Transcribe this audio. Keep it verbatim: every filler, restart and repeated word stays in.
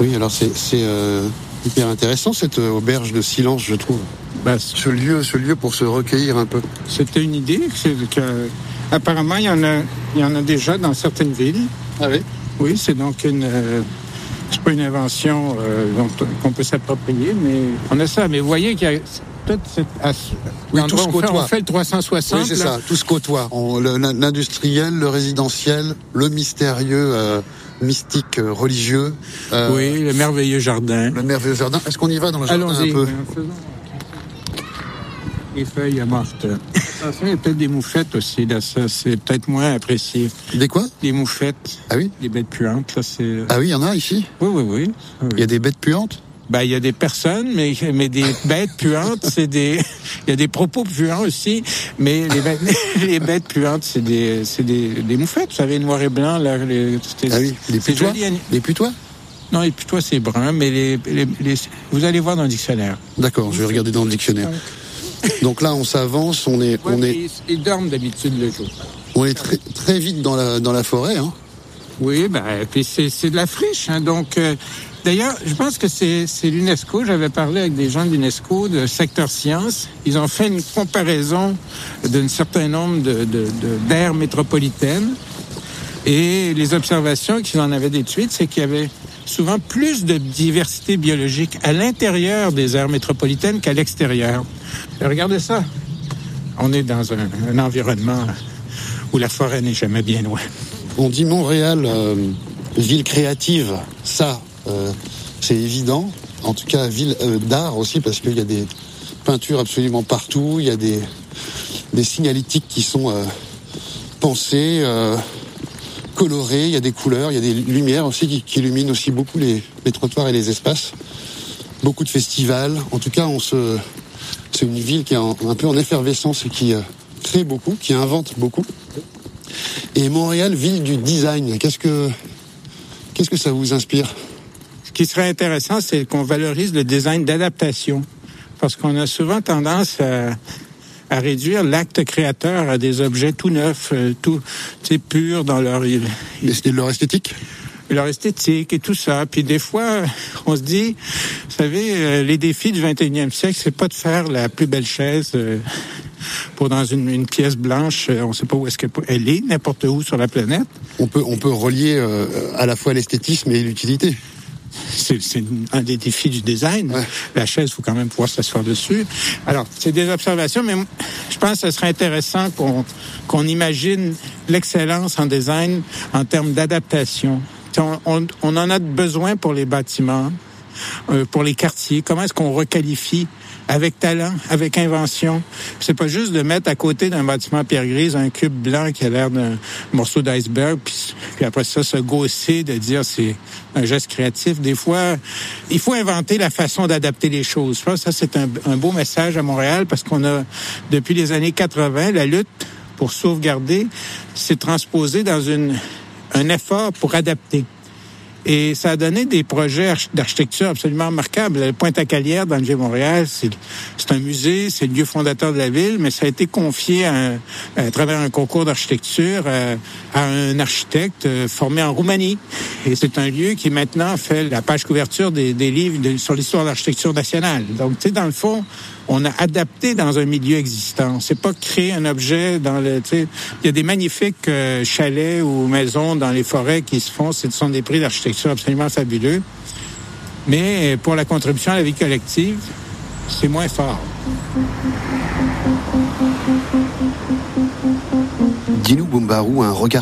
Oui, alors c'est, c'est euh, hyper intéressant cette auberge de silence, je trouve. Ben, ce lieu, ce lieu pour se recueillir un peu. C'était une idée. C'est que, apparemment, il y en a, il y en a déjà dans certaines villes. Ah oui. Oui, c'est donc une. Euh, c'est pas une invention euh, dont, qu'on peut s'approprier, mais on a ça. Mais vous voyez qu'il y a toute cette. Oui, tout se on, côtoie. fait, on fait le trois cent soixante. Oui, c'est là. ça. Tout se côtoie. On, le, l'industriel, le résidentiel, le mystérieux. Euh, mystique, euh, religieux. Euh, oui, le merveilleux jardin. Le merveilleux jardin. Est-ce qu'on y va dans le jardin Allons-y, un peu? Les feuilles mortes. Il y a peut-être des moufettes aussi, là, ça, c'est peut-être moins apprécié. Des quoi? Des moufettes. Ah oui? Des bêtes puantes, là, c'est... Ah oui, il y en a ici? Oui, oui, oui. Il y a des bêtes puantes? Ben, il y a des personnes, mais, mais des bêtes puantes, c'est des... Il y a des propos puants aussi, mais les bêtes, les bêtes puantes, c'est des, c'est des, des moufettes, vous savez, noir et blanc, là. Les, ah oui, les putois? Joli. Les putois? Non, les putois, c'est brun, mais les, les, les, vous allez voir dans le dictionnaire. D'accord, je vais regarder dans le dictionnaire. Donc là, on s'avance, on est... Ouais, on est... Ils, ils dorment d'habitude le jour. On est très, très vite dans la, dans la forêt, hein. Oui, ben, puis c'est, c'est de la friche, hein, donc... Euh, D'ailleurs, je pense que c'est, c'est l'UNESCO. J'avais parlé avec des gens de l'UNESCO, de secteur sciences. Ils ont fait une comparaison d'un certain nombre de, de, de, d'aires métropolitaines. Et les observations qu'ils en avaient déduites, c'est qu'il y avait souvent plus de diversité biologique à l'intérieur des aires métropolitaines qu'à l'extérieur. Et regardez ça. On est dans un, un environnement où la forêt n'est jamais bien loin. On dit Montréal, euh, ville créative. Ça... Euh, c'est évident, en tout cas ville euh, d'art aussi, parce qu'il y a des peintures absolument partout, il y a des, des signalétiques qui sont euh, pensées, euh, colorées, il y a des couleurs, il y a des lumières aussi qui, qui illuminent aussi beaucoup les, les trottoirs et les espaces. Beaucoup de festivals, en tout cas on se, c'est une ville qui est en, un peu en effervescence et qui euh, crée beaucoup, qui invente beaucoup. Et Montréal, ville du design, qu'est-ce que, qu'est-ce que ça vous inspire ? Ce qui serait intéressant, c'est qu'on valorise le design d'adaptation. Parce qu'on a souvent tendance à, à réduire l'acte créateur à des objets tout neufs, tout, tu sais, purs dans leur... Et leur esthétique? Leur esthétique et tout ça. Puis des fois, on se dit, vous savez, les défis du vingt et unième siècle, c'est pas de faire la plus belle chaise pour dans une, une pièce blanche, on sait pas où est-ce qu'elle est, n'importe où sur la planète. On peut, on peut relier euh, à la fois l'esthétisme et l'utilité. C'est, c'est un des défis du design. Ouais. La chaise, il faut quand même pouvoir s'asseoir dessus. Alors, c'est des observations, mais je pense que ce serait intéressant qu'on, qu'on imagine l'excellence en design en termes d'adaptation. On, on, on en a besoin pour les bâtiments, euh, pour les quartiers. Comment est-ce qu'on requalifie avec talent, avec invention? C'est pas juste de mettre à côté d'un bâtiment pierre grise un cube blanc qui a l'air d'un morceau d'iceberg, puis, puis après ça, se gausser de dire c'est un geste créatif. Des fois, il faut inventer la façon d'adapter les choses. Je pense que ça, c'est un, un beau message à Montréal, parce qu'on a, depuis les années quatre-vingts, la lutte pour sauvegarder s'est transposée dans une, un effort pour adapter. Et ça a donné des projets d'architecture absolument remarquables. Le Pointe-à-Calière, dans le Vieux-Montréal, c'est, c'est un musée, c'est le lieu fondateur de la ville, mais ça a été confié à, à travers un concours d'architecture à, à un architecte formé en Roumanie. Et c'est un lieu qui maintenant fait la page couverture des, des livres de, sur l'histoire de l'architecture nationale. Donc, tu sais, dans le fond, on a adapté dans un milieu existant. C'est pas créer un objet dans le, tu sais, il y a des magnifiques euh, chalets ou maisons dans les forêts qui se font, ce sont des prix d'architecture absolument fabuleux. Mais pour la contribution à la vie collective, c'est moins fort. Djinou Boumbarou a un regard